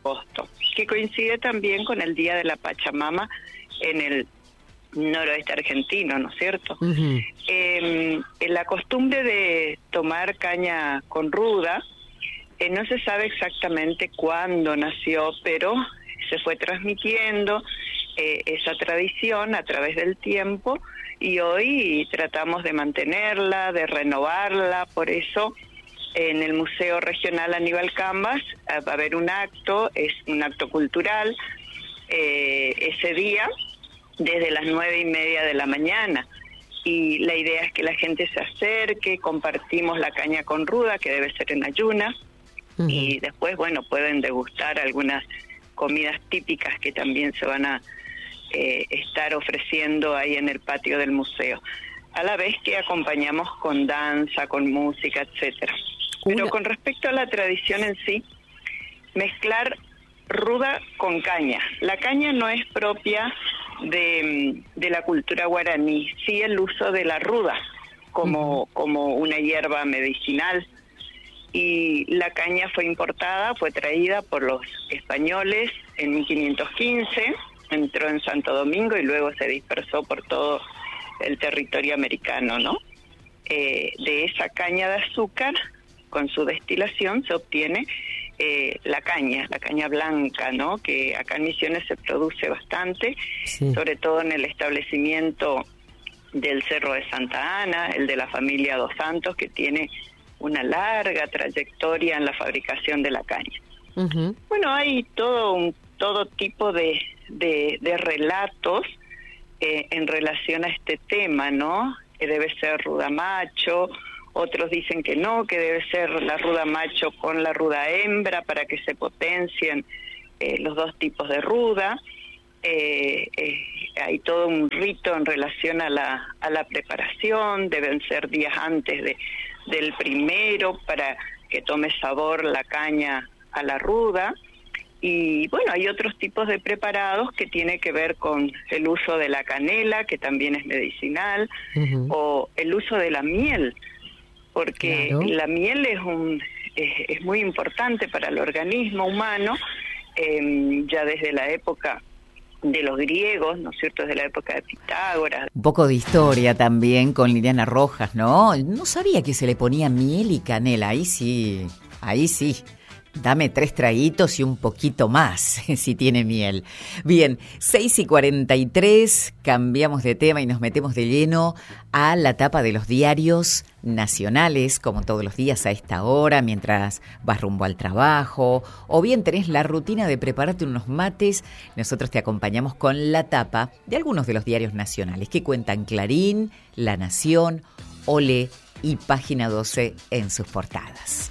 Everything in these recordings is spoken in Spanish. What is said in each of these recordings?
agosto, que coincide también con el Día de la Pachamama en el noroeste argentino, ¿no es cierto? Uh-huh. La costumbre de tomar caña con ruda, no se sabe exactamente cuándo nació, pero se fue transmitiendo esa tradición a través del tiempo y hoy tratamos de mantenerla, de renovarla. Por eso en el Museo Regional Aníbal Cambas va a haber un acto, es un acto cultural, ese día desde las 9:30 de la mañana. Y la idea es que la gente se acerque, compartimos la caña con ruda, que debe ser en ayunas, uh-huh. Y después, bueno, pueden degustar algunas comidas típicas que también se van a estar ofreciendo ahí en el patio del museo, a la vez que acompañamos con danza, con música, etcétera. Pero con respecto a la tradición en sí, mezclar ruda con caña. La caña no es propia de la cultura guaraní, sí el uso de la ruda como una hierba medicinal. Y la caña fue importada, fue traída por los españoles en 1515, entró en Santo Domingo y luego se dispersó por todo el territorio americano, ¿no? De esa caña de azúcar, con su destilación, se obtiene la caña blanca, ¿no? Que acá en Misiones se produce bastante, sí. Sobre todo en el establecimiento del Cerro de Santa Ana, el de la familia Dos Santos, que tiene una larga trayectoria en la fabricación de la caña. Uh-huh. Bueno, hay todo tipo de relatos en relación a este tema, ¿no? Que debe ser ruda macho, otros dicen que no, que debe ser la ruda macho con la ruda hembra para que se potencien los dos tipos de ruda. Hay todo un rito en relación a la preparación, deben ser días antes del primero para que tome sabor la caña a la ruda. Y bueno, hay otros tipos de preparados que tiene que ver con el uso de la canela, que también es medicinal, uh-huh. O el uso de la miel, porque claro. La miel es muy importante para el organismo humano, ya desde la época de los griegos, ¿no es cierto?, desde la época de Pitágoras. Un poco de historia también con Liliana Rojas, ¿no? No sabía que se le ponía miel y canela, ahí sí. Dame 3 traguitos y un poquito más, si tiene miel. Bien, 6:43, cambiamos de tema y nos metemos de lleno a la tapa de los diarios nacionales, como todos los días a esta hora, mientras vas rumbo al trabajo, o bien tenés la rutina de prepararte unos mates. Nosotros te acompañamos con la tapa de algunos de los diarios nacionales que cuentan Clarín, La Nación, Olé y Página 12 en sus portadas.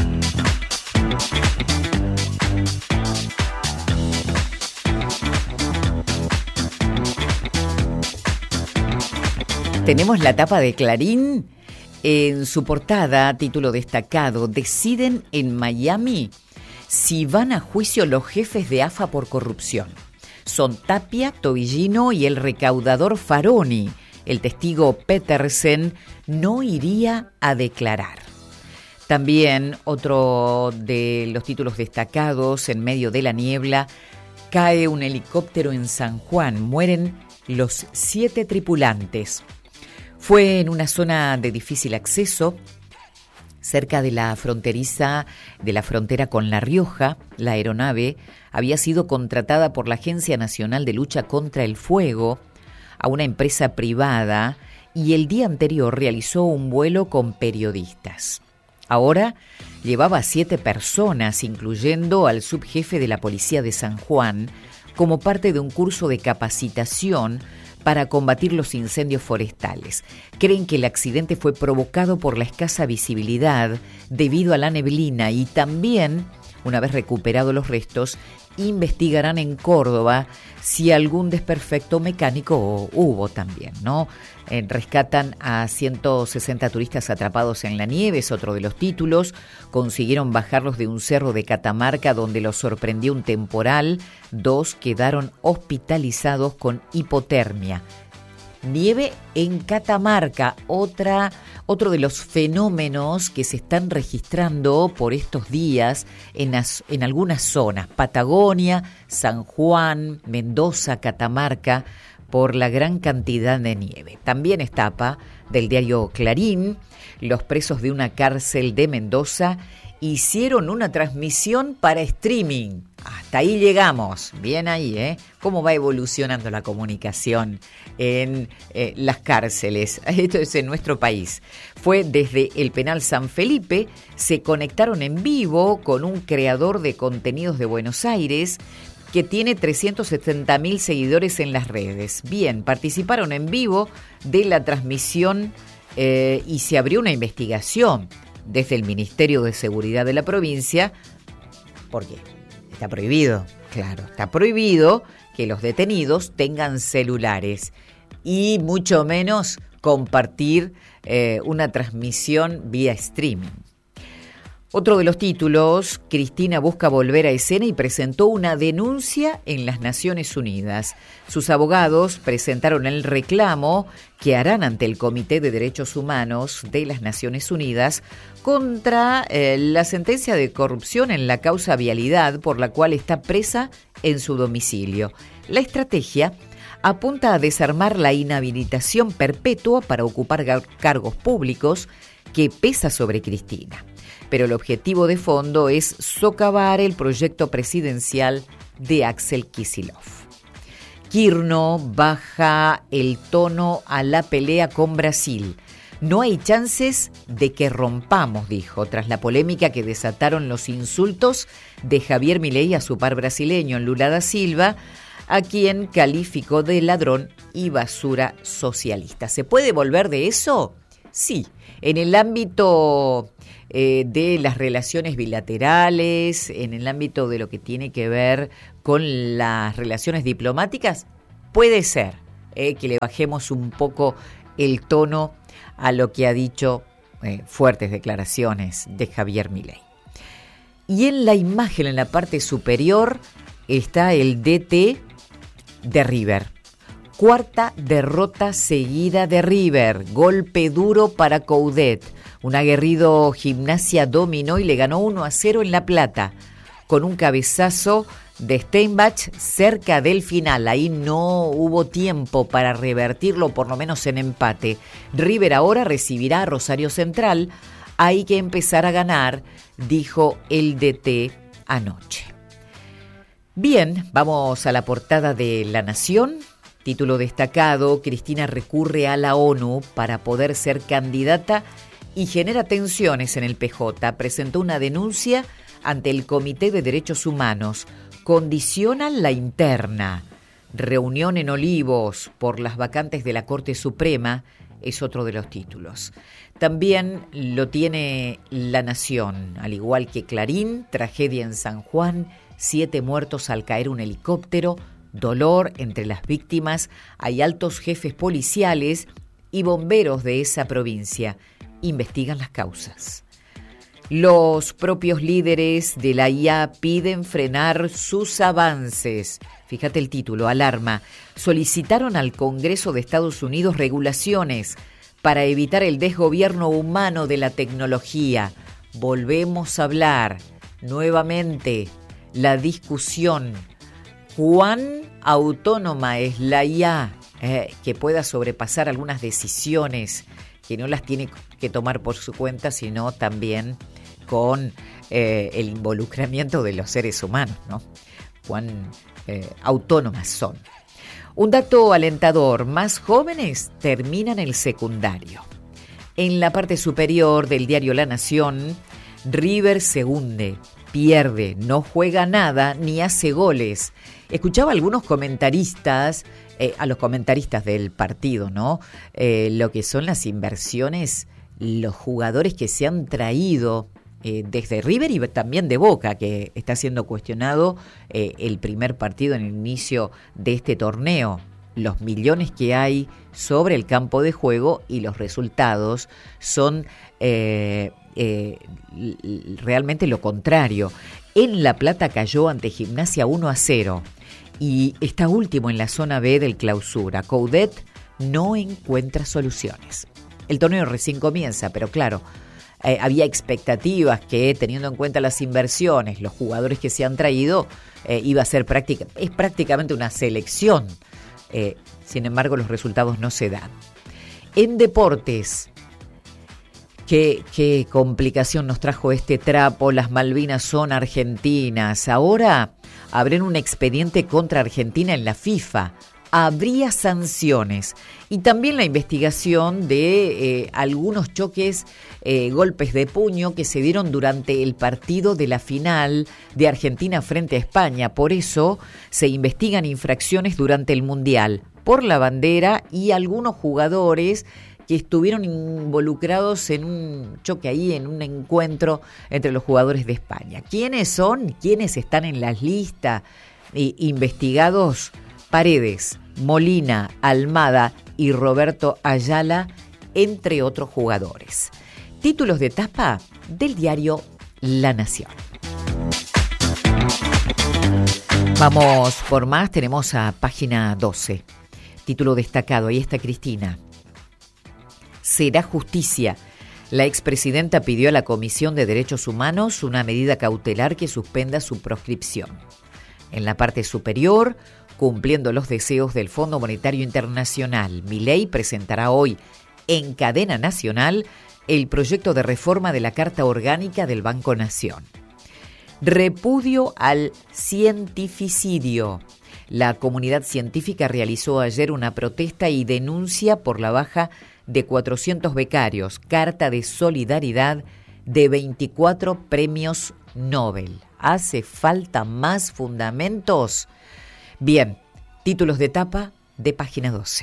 Tenemos la tapa de Clarín. En su portada, título destacado: deciden en Miami si van a juicio los jefes de AFA por corrupción. Son Tapia, Tobillino y el recaudador Faroni. El testigo Petersen no iría a declarar. También otro de los títulos destacados: en medio de la niebla, cae un helicóptero en San Juan, mueren los 7 tripulantes. Fue en una zona de difícil acceso, cerca de la frontera con La Rioja. La aeronave había sido contratada por la Agencia Nacional de Lucha contra el Fuego a una empresa privada y el día anterior realizó un vuelo con periodistas. Ahora llevaba 7 personas, incluyendo al subjefe de la policía de San Juan, como parte de un curso de capacitación para combatir los incendios forestales. Creen que el accidente fue provocado por la escasa visibilidad debido a la neblina y también, una vez recuperados los restos, investigarán en Córdoba si algún desperfecto mecánico hubo también, ¿no? Rescatan a 160 turistas atrapados en la nieve, es otro de los títulos. Consiguieron bajarlos de un cerro de Catamarca donde los sorprendió un temporal. 2 quedaron hospitalizados con hipotermia. nieve en Catamarca, otro de los fenómenos que se están registrando por estos días en algunas zonas, Patagonia, San Juan, Mendoza, Catamarca, por la gran cantidad de nieve. También es tapa del diario Clarín. Los presos de una cárcel de Mendoza hicieron una transmisión para streaming. Hasta ahí llegamos. Bien ahí, ¿eh? Cómo va evolucionando la comunicación en las cárceles. Esto es en nuestro país. Fue desde el penal San Felipe. Se conectaron en vivo con un creador de contenidos de Buenos Aires que tiene 370.000 seguidores en las redes. Bien, participaron en vivo de la transmisión y se abrió una investigación desde el Ministerio de Seguridad de la provincia. ¿Por qué? Está prohibido, claro, está prohibido que los detenidos tengan celulares y mucho menos compartir una transmisión vía streaming. Otro de los títulos, Cristina busca volver a escena y presentó una denuncia en las Naciones Unidas. Sus abogados presentaron el reclamo que harán ante el Comité de Derechos Humanos de las Naciones Unidas contra la sentencia de corrupción en la causa Vialidad, por la cual está presa en su domicilio. La estrategia apunta a desarmar la inhabilitación perpetua para ocupar cargos públicos que pesa sobre Cristina. Pero el objetivo de fondo es socavar el proyecto presidencial de Axel Kicillof. Quirno baja el tono a la pelea con Brasil. No hay chances de que rompamos, dijo, tras la polémica que desataron los insultos de Javier Milei a su par brasileño, Lula da Silva, a quien calificó de ladrón y basura socialista. ¿Se puede volver de eso? Sí, en el ámbito de las relaciones bilaterales, en el ámbito de lo que tiene que ver con las relaciones diplomáticas, puede ser que le bajemos un poco el tono a lo que ha dicho fuertes declaraciones de Javier Milei. Y en la imagen, en la parte superior, está el DT de River. Cuarta derrota seguida de River. Golpe duro para Coudet. Un aguerrido Gimnasia dominó y le ganó 1-0 en La Plata, con un cabezazo de Steinbach cerca del final. Ahí no hubo tiempo para revertirlo, por lo menos en empate. River ahora recibirá a Rosario Central. Hay que empezar a ganar, dijo el DT anoche. Bien, vamos a la portada de La Nación. Título destacado, Cristina recurre a la ONU para poder ser candidata y genera tensiones en el PJ. Presentó una denuncia ante el Comité de Derechos Humanos. Condicionan la interna. Reunión en Olivos por las vacantes de la Corte Suprema es otro de los títulos. También lo tiene La Nación, al igual que Clarín, tragedia en San Juan, 7 muertos al caer un helicóptero, dolor entre las víctimas, hay altos jefes policiales y bomberos de esa provincia. Investigan las causas. Los propios líderes de la IA piden frenar sus avances. Fíjate el título, alarma. Solicitaron al Congreso de Estados Unidos regulaciones para evitar el desgobierno humano de la tecnología. Volvemos a hablar nuevamente la discusión. ¿Cuán autónoma es la IA que pueda sobrepasar algunas decisiones que no las tiene que tomar por su cuenta, sino también con el involucramiento de los seres humanos, ¿no? Cuán autónomas son. Un dato alentador, más jóvenes terminan el secundario. En la parte superior del diario La Nación, River se hunde, pierde, no juega nada ni hace goles. Escuchaba a algunos comentaristas, a los comentaristas del partido, ¿no? Lo que son las inversiones, los jugadores que se han traído desde River y también de Boca, que está siendo cuestionado el primer partido en el inicio de este torneo. Los millones que hay sobre el campo de juego y los resultados son realmente lo contrario. En La Plata cayó ante Gimnasia 1-0 y está último en la zona B del Clausura. Coudet no encuentra soluciones. El torneo recién comienza, pero claro, había expectativas que, teniendo en cuenta las inversiones, los jugadores que se han traído, iba a ser prácticamente una selección. Sin embargo, los resultados no se dan. En deportes, qué complicación nos trajo este trapo. Las Malvinas son argentinas. Ahora abren un expediente contra Argentina en la FIFA. Habría sanciones y también la investigación de algunos choques, golpes de puño que se dieron durante el partido de la final de Argentina frente a España. Por eso se investigan infracciones durante el Mundial por la bandera y algunos jugadores que estuvieron involucrados en un choque ahí, en un encuentro entre los jugadores de España. ¿Quiénes son? ¿Quiénes están en las listas investigados? Paredes, Molina, Almada y Roberto Ayala, entre otros jugadores. Títulos de tapa del diario La Nación. Vamos por más, tenemos a página 12. Título destacado, ahí está Cristina. Será justicia. La expresidenta pidió a la Comisión de Derechos Humanos una medida cautelar que suspenda su proscripción. En la parte superior, cumpliendo los deseos del Fondo Monetario Internacional, Milei presentará hoy en cadena nacional el proyecto de reforma de la Carta Orgánica del Banco Nación. Repudio al cientificidio. La comunidad científica realizó ayer una protesta y denuncia por la baja de 400 becarios, carta de solidaridad de 24 premios Nobel. ¿Hace falta más fundamentos? Bien, títulos de tapa de página 12.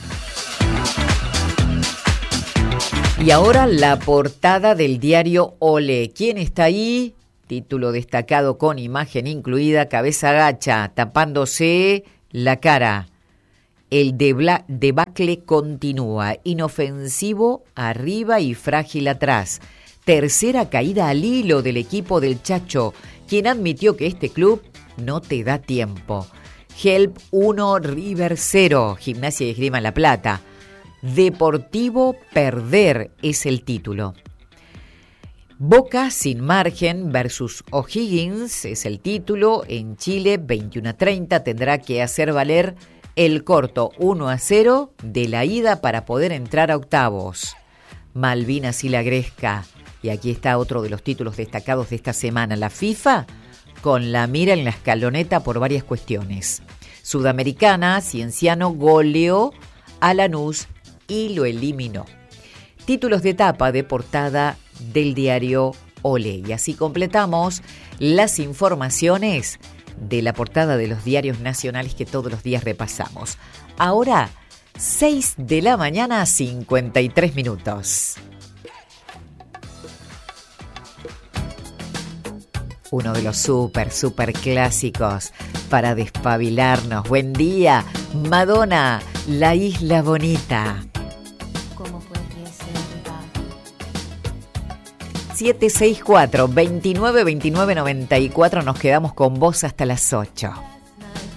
Y ahora la portada del diario Olé. ¿Quién está ahí? Título destacado con imagen incluida, cabeza gacha, tapándose la cara. El debacle continúa, inofensivo arriba y frágil atrás. Tercera caída al hilo del equipo del Chacho, quien admitió que este club no te da tiempo. Help 1, River 0, Gimnasia y Esgrima La Plata. Deportivo perder es el título. Boca sin margen versus O'Higgins es el título. En Chile, 21:30, tendrá que hacer valer el corto 1-0 de la ida para poder entrar a octavos. Malvinas y la Gresca. Y aquí está otro de los títulos destacados de esta semana. La FIFA con la mira en la escaloneta por varias cuestiones. Sudamericana, Cienciano goleó a Lanús y lo eliminó. Títulos de tapa de portada del diario Olé. Y así completamos las informaciones de la portada de los diarios nacionales que todos los días repasamos. Ahora, 6 de la mañana, 53 minutos. Uno de los súper clásicos para despabilarnos. Buen día, Madonna, La Isla Bonita. 764-2929-94, nos quedamos con vos hasta las 8.